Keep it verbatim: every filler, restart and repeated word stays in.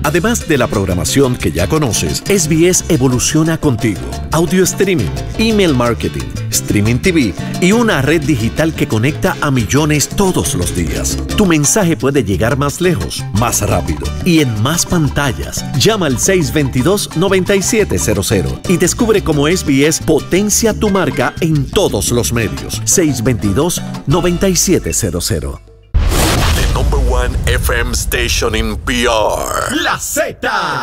Además de la programación que ya conoces, S B S evoluciona contigo. Audio streaming, email marketing, streaming T V y una red digital que conecta a millones todos los días. Tu mensaje puede llegar más lejos, más rápido y en más pantallas. Llama al seis dos dos, nueve siete cero cero y descubre cómo S B S potencia tu marca en todos los medios. seis dos dos, nueve siete cero cero. The number one F M station in P R. La Z.